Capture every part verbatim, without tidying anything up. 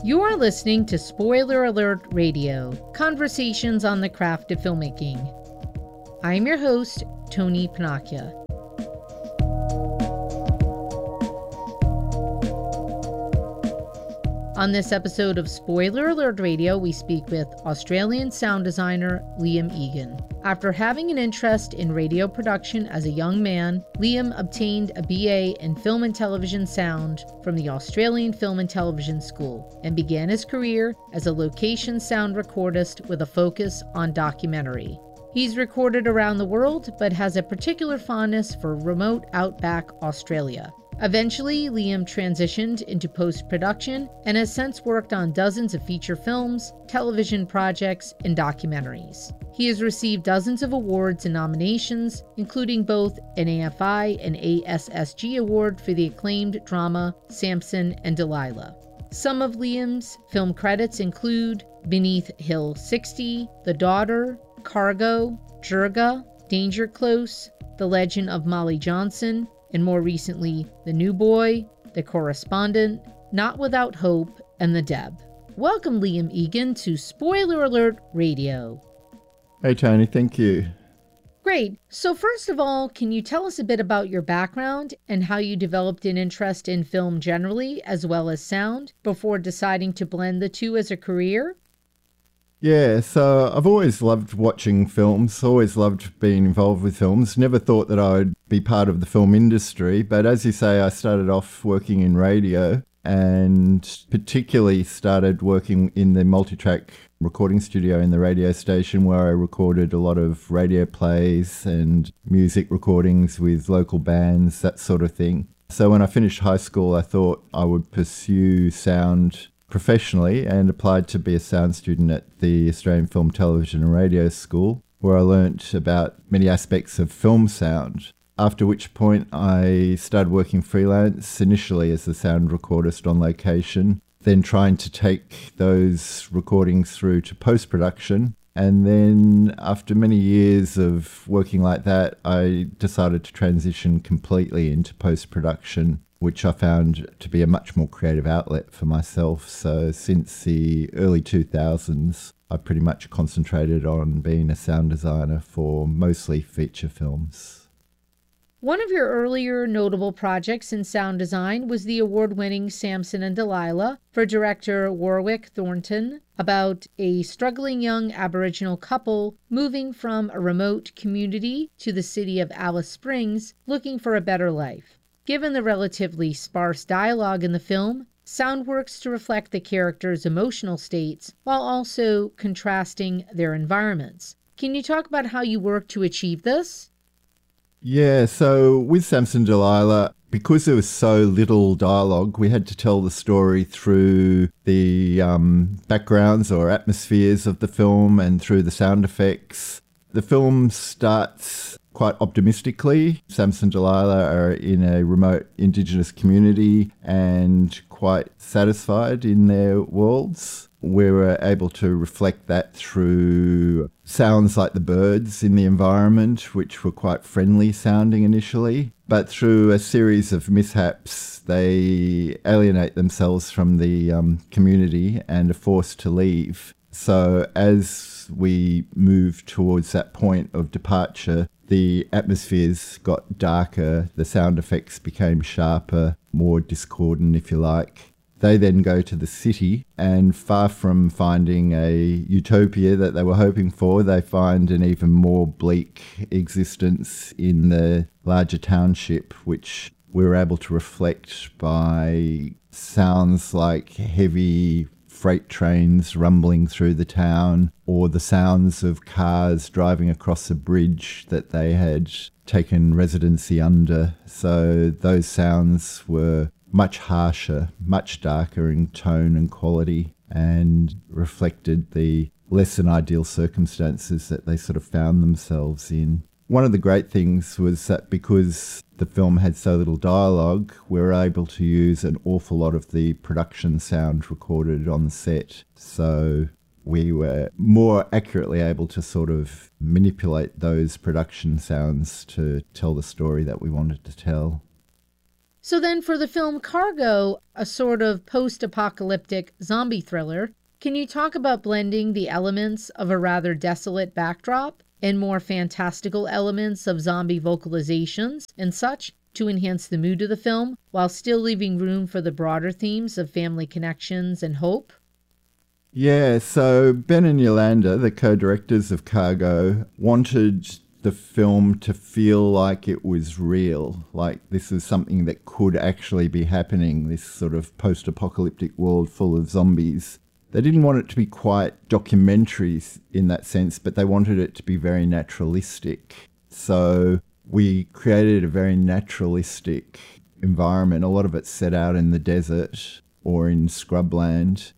You are listening to Spoiler Alert Radio, conversations on the craft of filmmaking. I am your host, Tony Panacchia. On this episode of Spoiler Alert Radio, we speak with Australian sound designer Liam Egan. After having an interest in radio production as a young man, Liam obtained a B A in Film and Television Sound from the Australian Film and Television School and began his career as a location sound recordist with a focus on documentary. He's recorded around the world, but has a particular fondness for remote outback Australia. Eventually, Liam transitioned into post-production and has since worked on dozens of feature films, television projects, and documentaries. He has received dozens of awards and nominations, including both an A F I and A S S G award for the acclaimed drama Samson and Delilah. Some of Liam's film credits include Beneath Hill sixty, The Daughter, Cargo, Jirga, Danger Close, The Legend of Molly Johnson, and more recently, The New Boy, The Correspondent, Not Without Hope, and The Deb. Welcome, Liam Egan, to Spoiler Alert Radio. Hey, Tony. Thank you. Great. So first of all, can you tell us a bit about your background and how you developed an interest in film generally, as well as sound, before deciding to blend the two as a career? Yeah, so I've always loved watching films, always loved being involved with films. Never thought that I would be part of the film industry, but as you say, I started off working in radio and particularly started working in the multi-track recording studio in the radio station where I recorded a lot of radio plays and music recordings with local bands, that sort of thing. So when I finished high school, I thought I would pursue sound professionally and applied to be a sound student at the Australian Film, Television and Radio School, where I learnt about many aspects of film sound. After which point I started working freelance, initially as a sound recordist on location, then trying to take those recordings through to post-production. And then after many years of working like that, I decided to transition completely into post-production, which I found to be a much more creative outlet for myself. So since the early two thousands, I pretty much concentrated on being a sound designer for mostly feature films. One of your earlier notable projects in sound design was the award-winning Samson and Delilah for director Warwick Thornton, about a struggling young Aboriginal couple moving from a remote community to the city of Alice Springs looking for a better life. Given the relatively sparse dialogue in the film, sound works to reflect the characters' emotional states while also contrasting their environments. Can you talk about how you worked to achieve this? Yeah, so with Samson Delilah, because there was so little dialogue, we had to tell the story through the um, backgrounds or atmospheres of the film and through the sound effects. The film starts quite optimistically. Samson and Delilah are in a remote Indigenous community and quite satisfied in their worlds. We were able to reflect that through sounds like the birds in the environment, which were quite friendly sounding initially. But through a series of mishaps, they alienate themselves from the um, community and are forced to leave. So as we moved towards that point of departure, the atmospheres got darker, the sound effects became sharper, more discordant, if you like. They then go to the city, and far from finding a utopia that they were hoping for, they find an even more bleak existence in the larger township, which we were able to reflect by sounds like heavy freight trains rumbling through the town, or the sounds of cars driving across a bridge that they had taken residency under. So those sounds were much harsher, much darker in tone and quality, and reflected the less than ideal circumstances that they sort of found themselves in. One of the great things was that because the film had so little dialogue, we were able to use an awful lot of the production sound recorded on set. So we were more accurately able to sort of manipulate those production sounds to tell the story that we wanted to tell. So then for the film Cargo, a sort of post-apocalyptic zombie thriller, can you talk about blending the elements of a rather desolate backdrop and more fantastical elements of zombie vocalizations and such to enhance the mood of the film while still leaving room for the broader themes of family connections and hope? Yeah, so Ben and Yolanda, the co-directors of Cargo, wanted the film to feel like it was real, like this is something that could actually be happening, this sort of post-apocalyptic world full of zombies. They didn't want it to be quite documentaries in that sense, but they wanted it to be very naturalistic. So we created a very naturalistic environment. A lot of it's set out in the desert or in scrubland.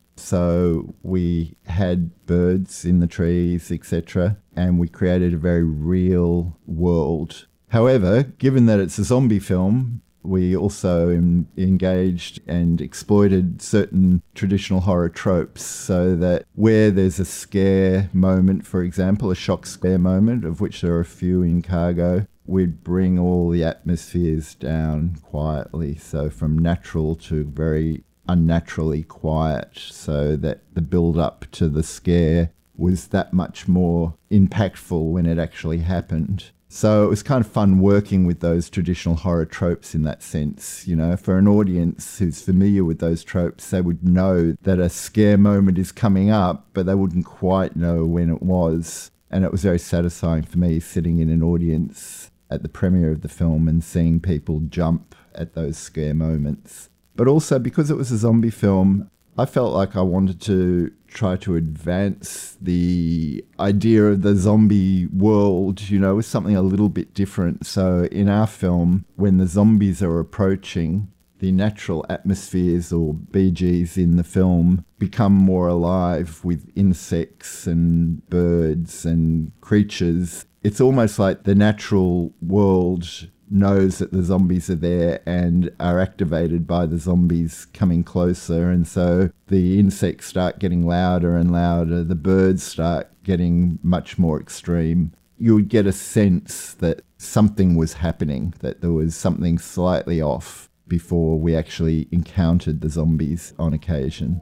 So we had birds in the trees, et cetera, and we created a very real world. However, given that it's a zombie film, we also em- engaged and exploited certain traditional horror tropes, so that where there's a scare moment, for example, a shock scare moment, of which there are a few in Cargo, we'd bring all the atmospheres down quietly, so from natural to very unnaturally quiet, so that the build-up to the scare was that much more impactful when it actually happened. So it was kind of fun working with those traditional horror tropes in that sense. You know, for an audience who's familiar with those tropes, they would know that a scare moment is coming up, but they wouldn't quite know when it was. And it was very satisfying for me sitting in an audience at the premiere of the film and seeing people jump at those scare moments. But also, because it was a zombie film, I felt like I wanted to try to advance the idea of the zombie world, you know, with something a little bit different. So in our film, when the zombies are approaching, the natural atmospheres or B Gs in the film become more alive with insects and birds and creatures. It's almost like the natural world knows that the zombies are there and are activated by the zombies coming closer, and so the insects start getting louder and louder, the birds start getting much more extreme. You would get a sense that something was happening, that there was something slightly off before we actually encountered the zombies on occasion.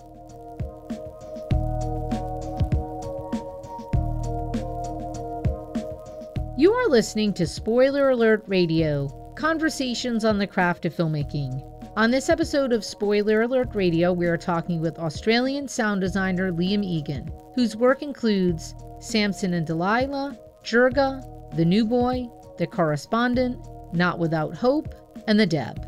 You are listening to Spoiler Alert Radio, conversations on the craft of filmmaking. On this episode of Spoiler Alert Radio, we are talking with Australian sound designer Liam Egan, whose work includes Samson and Delilah, Jirga, The New Boy, The Correspondent, Not Without Hope, and The Deb.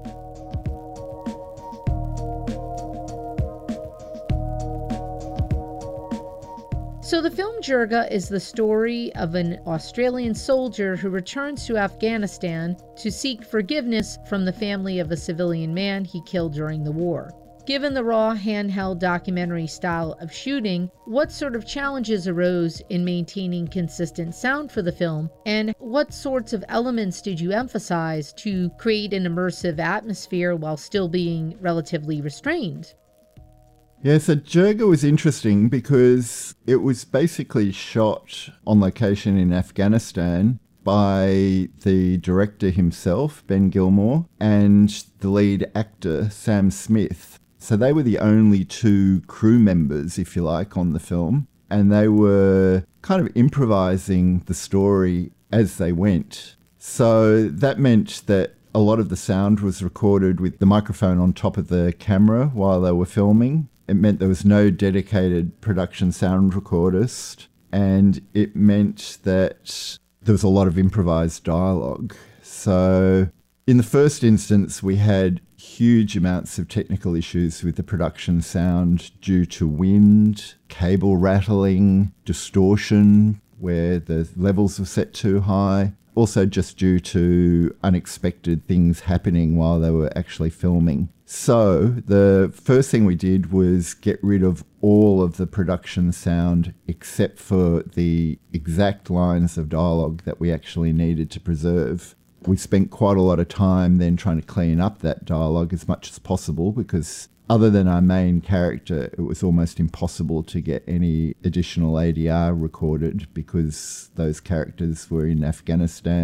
So the film Jirga is the story of an Australian soldier who returns to Afghanistan to seek forgiveness from the family of a civilian man he killed during the war. Given the raw handheld documentary style of shooting, what sort of challenges arose in maintaining consistent sound for the film, and what sorts of elements did you emphasize to create an immersive atmosphere while still being relatively restrained? Yeah, so Jirga was interesting because it was basically shot on location in Afghanistan by the director himself, Ben Gilmore, and the lead actor, Sam Smith. So they were the only two crew members, if you like, on the film, and they were kind of improvising the story as they went. So that meant that a lot of the sound was recorded with the microphone on top of the camera while they were filming. It meant there was no dedicated production sound recordist, and it meant that there was a lot of improvised dialogue. So in the first instance, we had huge amounts of technical issues with the production sound due to wind, cable rattling, distortion, where the levels were set too high. Also just due to unexpected things happening while they were actually filming. So the first thing we did was get rid of all of the production sound except for the exact lines of dialogue that we actually needed to preserve. We spent quite a lot of time then trying to clean up that dialogue as much as possible, because other than our main character, it was almost impossible to get any additional A D R recorded because those characters were in Afghanistan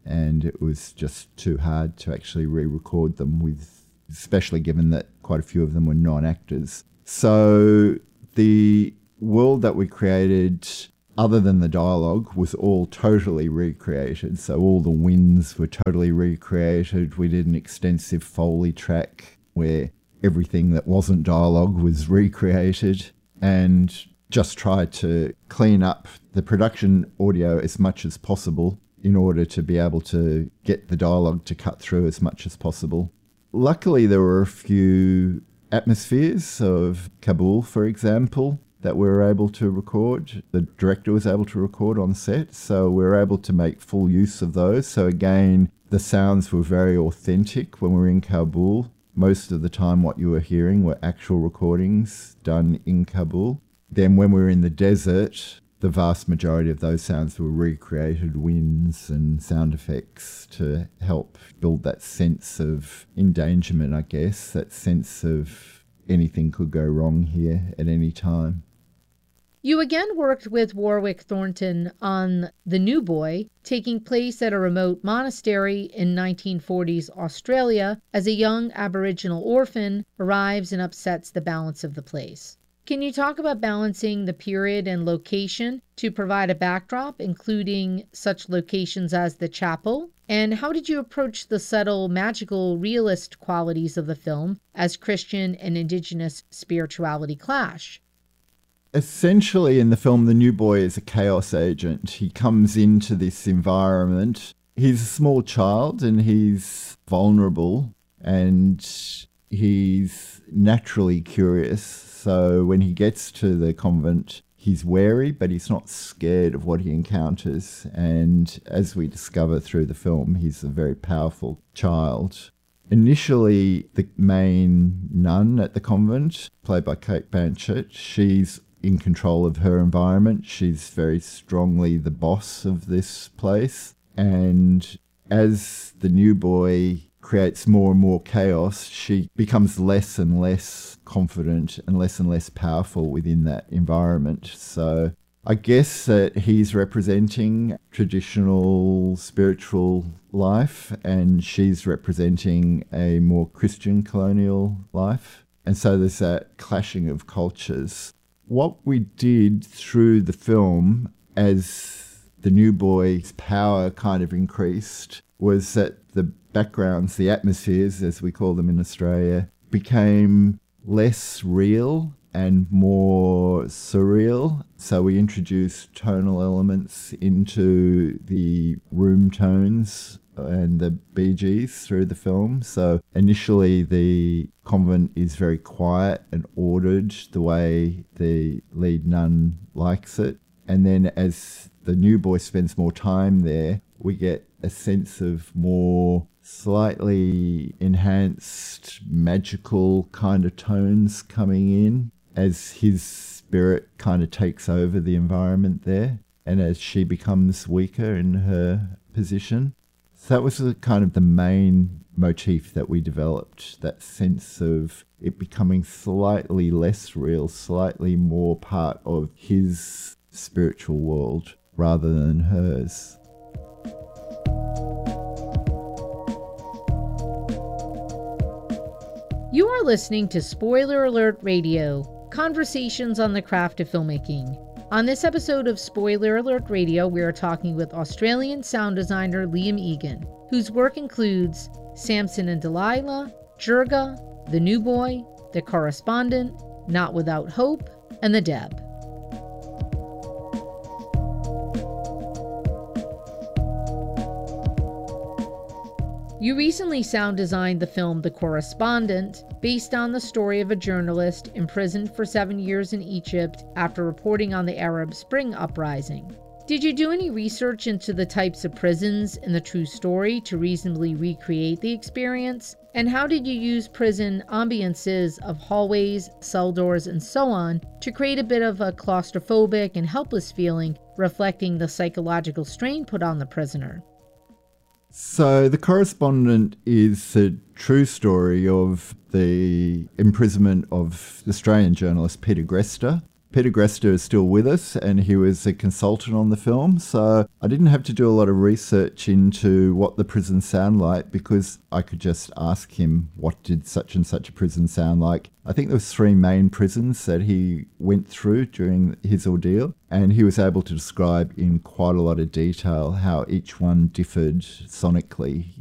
and it was just too hard to actually re-record them with, especially given that quite a few of them were non-actors. So the world that we created, other than the dialogue, was all totally recreated. So all the winds were totally recreated. We did an extensive Foley track where everything that wasn't dialogue was recreated, and just tried to clean up the production audio as much as possible in order to be able to get the dialogue to cut through as much as possible. Luckily, there were a few atmospheres of Kabul, for example, that we were able to record. The director was able to record on set, so we were able to make full use of those. So again, the sounds were very authentic when we were in Kabul. Most of the time what you were hearing were actual recordings done in Kabul. Then when we were in the desert, the vast majority of those sounds were recreated winds and sound effects to help build that sense of endangerment, I guess, that sense of anything could go wrong here at any time. You again worked with Warwick Thornton on The New Boy, taking place at a remote monastery in nineteen forties Australia as a young Aboriginal orphan arrives and upsets the balance of the place. Can you talk about balancing the period and location to provide a backdrop, including such locations as the chapel? And how did you approach the subtle, magical, realist qualities of the film as Christian and Indigenous spirituality clash? Essentially, in the film, the new boy is a chaos agent. He comes into this environment. He's a small child and he's vulnerable and he's naturally curious. So when he gets to the convent, he's wary, but he's not scared of what he encounters. And as we discover through the film, he's a very powerful child. Initially, the main nun at the convent, played by Kate Blanchett, she's in control of her environment. She's very strongly the boss of this place. And as the new boy creates more and more chaos, she becomes less and less confident and less and less powerful within that environment. So I guess that he's representing traditional spiritual life and she's representing a more Christian colonial life. And so there's that clashing of cultures. What we did through the film as the new boy's power kind of increased was that the backgrounds, the atmospheres, as we call them in Australia, became less real and more surreal. So we introduced tonal elements into the room tones and the B Gs through the film. So initially the convent is very quiet and ordered the way the lead nun likes it. And then as the new boy spends more time there, we get a sense of more slightly enhanced magical kind of tones coming in as his spirit kind of takes over the environment there and as she becomes weaker in her position. So that was the kind of the main motif that we developed, that sense of it becoming slightly less real, slightly more part of his spiritual world rather than hers. You are listening to Spoiler Alert Radio, conversations on the craft of filmmaking. On this episode of Spoiler Alert Radio, we are talking with Australian sound designer Liam Egan, whose work includes Samson and Delilah, Jirga, The New Boy, The Correspondent, Not Without Hope, and The Deb. You recently sound designed the film The Correspondent, based on the story of a journalist imprisoned for seven years in Egypt after reporting on the Arab Spring uprising. Did you do any research into the types of prisons in the true story to reasonably recreate the experience? And how did you use prison ambiances of hallways, cell doors, and so on to create a bit of a claustrophobic and helpless feeling, reflecting the psychological strain put on the prisoner? So The Correspondent is a true story of the imprisonment of Australian journalist Peter Grester. Peter Grester is still with us, and he was a consultant on the film, so I didn't have to do a lot of research into what the prisons sound like, because I could just ask him, what did such and such a prison sound like? I think there was three main prisons that he went through during his ordeal, and he was able to describe in quite a lot of detail how each one differed sonically.